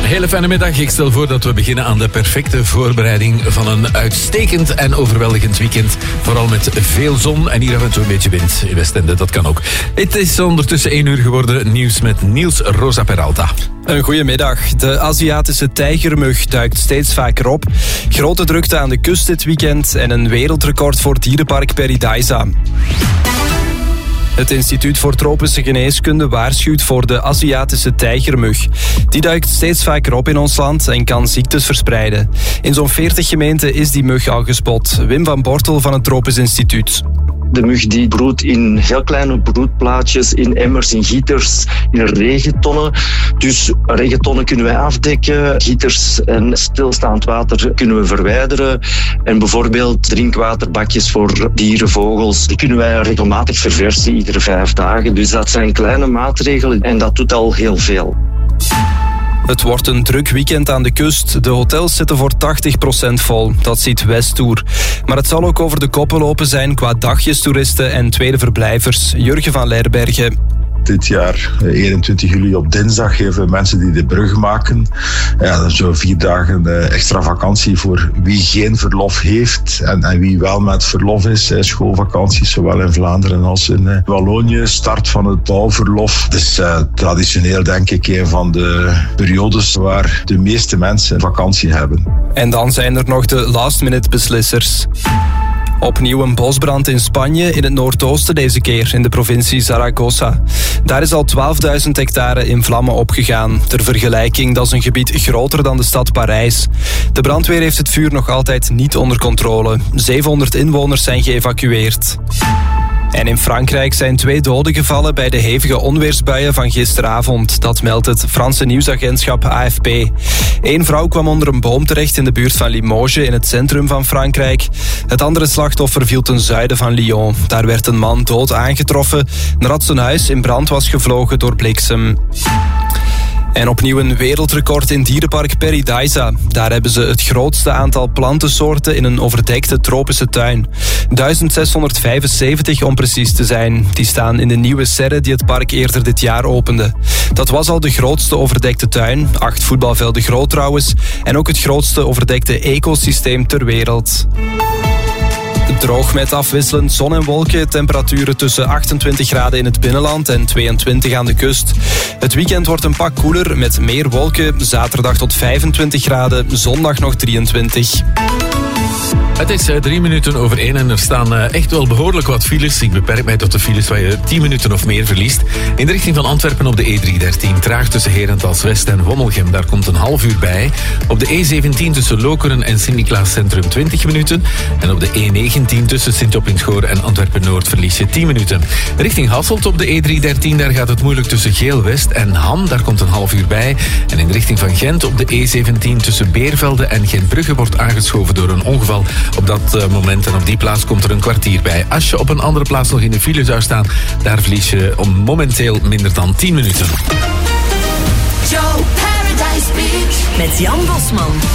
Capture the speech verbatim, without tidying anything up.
Hele fijne middag. Ik stel voor dat we beginnen aan de perfecte voorbereiding van een uitstekend en overweldigend weekend. Vooral met veel zon en hier af en toe een beetje wind in Westende. Dat kan ook. Het is ondertussen één uur geworden. Nieuws met Niels Rosa Peralta. Een goedemiddag. De Aziatische tijgermug duikt steeds vaker op. Grote drukte aan de kust dit weekend en een wereldrecord voor dierenpark Paradise. Het Instituut voor Tropische Geneeskunde waarschuwt voor de Aziatische tijgermug. Die duikt steeds vaker op in ons land en kan ziektes verspreiden. In zo'n veertig gemeenten is die mug al gespot. Wim van Bortel van het Tropisch Instituut. De mug die broedt in heel kleine broedplaatjes, in emmers, in gieters, in regentonnen. Dus regentonnen kunnen wij afdekken, gieters en stilstaand water kunnen we verwijderen. En bijvoorbeeld drinkwaterbakjes voor dieren, vogels, die kunnen wij regelmatig verversen, iedere vijf dagen. Dus dat zijn kleine maatregelen en dat doet al heel veel. Het wordt een druk weekend aan de kust. De hotels zitten voor tachtig procent vol. Dat ziet Westtour. Maar het zal ook over de koppen lopen zijn qua dagjestoeristen en tweede verblijvers. Jurgen van Leerbergen. Dit jaar, eenentwintig juli op dinsdag, geven mensen die de brug maken. Ja, dat is zo vier dagen extra vakantie voor wie geen verlof heeft en, en wie wel met verlof is. Schoolvakanties, zowel in Vlaanderen als in Wallonië. Start van het bouwverlof. Het is uh, traditioneel, denk ik, een van de periodes waar de meeste mensen vakantie hebben. En dan zijn er nog de last-minute beslissers. Opnieuw een bosbrand in Spanje, in het noordoosten deze keer, in de provincie Zaragoza. Daar is al twaalfduizend hectare in vlammen opgegaan. Ter vergelijking, dat is een gebied groter dan de stad Parijs. De brandweer heeft het vuur nog altijd niet onder controle. zevenhonderd inwoners zijn geëvacueerd. En in Frankrijk zijn twee doden gevallen bij de hevige onweersbuien van gisteravond. Dat meldt het Franse nieuwsagentschap A F P. Eén vrouw kwam onder een boom terecht in de buurt van Limoges in het centrum van Frankrijk. Het andere slachtoffer viel ten zuiden van Lyon. Daar werd een man dood aangetroffen nadat zijn huis in brand was gevlogen door bliksem. En opnieuw een wereldrecord in dierenpark Paradise. Daar hebben ze het grootste aantal plantensoorten in een overdekte tropische tuin. duizend zeshonderdvijfenzeventig om precies te zijn. Die staan in de nieuwe serre die het park eerder dit jaar opende. Dat was al de grootste overdekte tuin, acht voetbalvelden groot trouwens, en ook het grootste overdekte ecosysteem ter wereld. Droog met afwisselend zon en wolken. Temperaturen tussen achtentwintig graden in het binnenland en tweeëntwintig aan de kust. Het weekend wordt een pak koeler met meer wolken. Zaterdag tot vijfentwintig graden, zondag nog drieëntwintig. Het is uh, drie minuten over één en er staan uh, echt wel behoorlijk wat files. Ik beperk mij tot de files waar je tien minuten of meer verliest. In de richting van Antwerpen op de E driehonderddertien. Traag tussen Herentals West en Wommelgem. Daar komt een half uur bij. Op de E zeventien tussen Lokeren en Sint-Niklaas Centrum twintig minuten. En op de E negentien tussen Sint-Job-in-het-Goor en Antwerpen-Noord verlies je tien minuten. Richting Hasselt op de E driehonderddertien. Daar gaat het moeilijk tussen Geel-West en Ham. Daar komt een half uur bij. En in de richting van Gent op de E zeventien tussen Beervelde en Gentbrugge wordt aangeschoven door een ongeval. Op dat uh, moment en op die plaats komt er een kwartier bij. Als je op een andere plaats nog in de file zou staan, daar verlies je om momenteel minder dan tien minuten. Joe Paradise Beach met Jan Bosman.